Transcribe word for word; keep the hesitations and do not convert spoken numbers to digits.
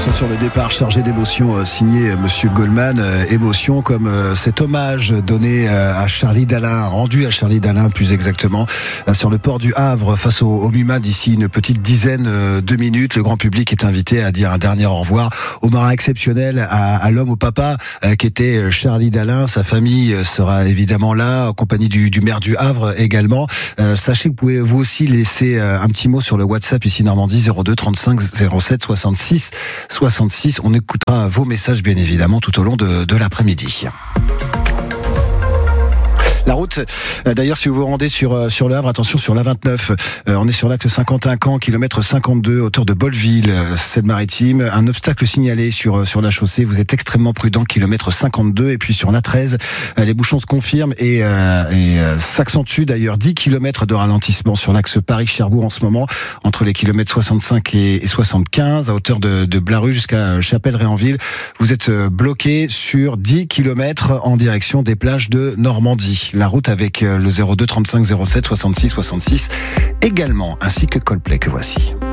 Attention sur le départ chargé d'émotions euh, signé euh, Monsieur Goldman. Euh, émotion comme euh, cet hommage donné euh, à Charlie Dalin, rendu à Charlie Dalin plus exactement, euh, sur le port du Havre face au, au MUMA d'ici une petite dizaine euh, de minutes. Le grand public est invité à dire un dernier au revoir au marin exceptionnel, à, à l'homme, au papa euh, qui était Charlie Dalin. Sa famille sera évidemment là, en compagnie du, du maire du Havre également. Euh, sachez que vous pouvez vous aussi laisser euh, un petit mot sur le WhatsApp ici Normandie zéro deux trente-cinq zéro sept soixante-six soixante-six. On écoutera vos messages bien évidemment tout au long de, de l'après-midi. La route, d'ailleurs, si vous vous rendez sur sur le Havre, attention sur l'A vingt-neuf, euh, on est sur l'axe Saint-Quentin-Camp, kilomètre cinquante-deux, hauteur de Bolleville, euh, Seine-Maritime. Un obstacle signalé sur sur la chaussée. Vous êtes extrêmement prudent, kilomètre cinquante-deux. Et puis sur l'A treize, euh, les bouchons se confirment et, euh, et euh, s'accentuent d'ailleurs. dix kilomètres de ralentissement sur l'axe Paris-Cherbourg en ce moment, entre les kilomètres soixante-cinq et, et soixante-quinze, à hauteur de, de Blaru jusqu'à Chapelle-Réanville. Vous êtes bloqué sur dix kilomètres en direction des plages de Normandie. La route avec le zéro deux trente-cinq zéro sept soixante-six soixante-six également, ainsi que Coldplay que voici.